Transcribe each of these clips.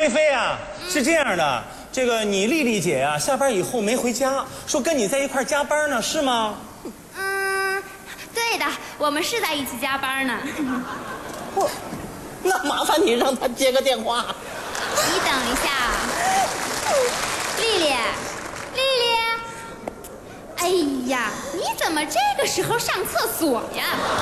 菲菲啊，是这样的，这个你丽丽姐呀，下班以后没回家，说跟你在一块加班呢，是吗？ 对的，我们是在一起加班呢。 那麻烦你让她接个电话。 你等一下，丽丽，哎呀，你怎么这个时候上厕所呀？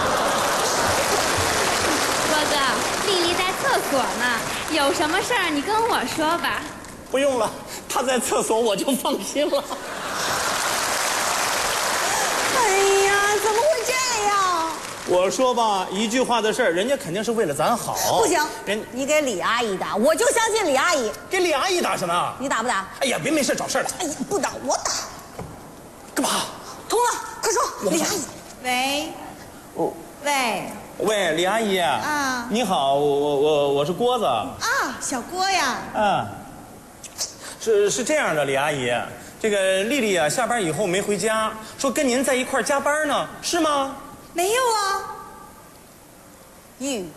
波哥，丽丽在厕所呢，有什么事儿你跟我说吧。 不用了，她在厕所我就放心了。 哎呀，怎么会这样？ 我说吧，一句话的事儿，人家肯定是为了咱好。 不行， 人你给李阿姨打，我就相信李阿姨。 给李阿姨打什么？ 你打不打？ 哎呀，别没事找事儿了。 哎呀，不打我打。 干嘛？ 通了，快说，李阿姨。 喂， 哦， 喂， 喂，李阿姨啊你好，我是郭子。 啊，小郭呀， 啊，是这样的，李阿姨，这个丽丽啊，下班以后没回家，说跟您在一块儿加班呢，是吗？ 没有啊， 喂，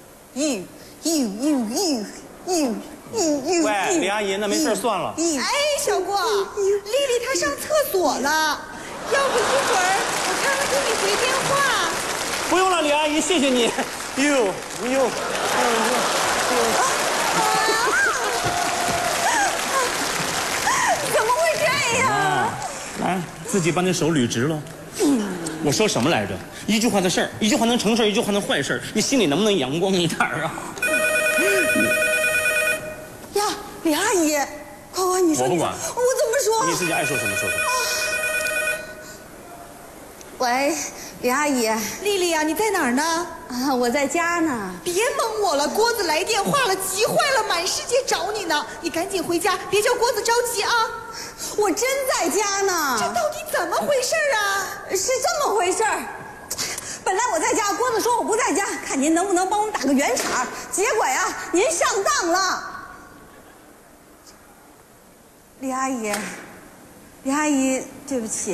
李阿姨，那没事算了。 哎，小郭，丽丽她上厕所了，要不一会儿我看看给你回电话。 不用了，李阿姨，谢谢你。 怎么会这样？ 来，自己把那手捋直了。我说什么来着？一句话的事儿，一句话能成事儿，一句话能坏事儿。你心里能不能阳光一点啊？ 呀，李阿姨，快，你说我不管我怎么说？ 你自己爱说什么说什么。 喂，李阿姨， 丽丽呀，你在哪儿呢？ 啊，我在家呢。 别蒙我了，郭子来电话了，急坏了，满世界找你呢。你赶紧回家，别叫郭子着急啊。 我真在家呢。 这到底怎么回事啊？ 是这么回事儿。本来我在家，郭子说我不在家，看您能不能帮我们打个圆场。结果呀，您上当了。李阿姨，对不起。